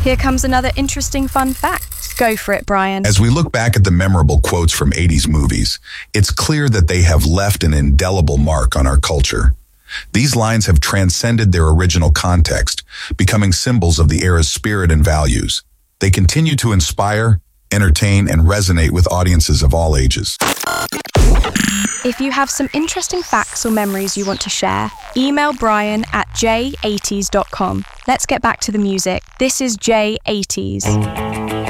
Here comes another interesting fun fact. Go for it, Brian. As we look back at the memorable quotes from 80s movies, it's clear that they have left an indelible mark on our culture. These lines have transcended their original context, becoming symbols of the era's spirit and values. They continue to inspire, entertain, and resonate with audiences of all ages. If you have some interesting facts or memories you want to share, email Brian at j80s.com. Let's get back to the music. This is J80s.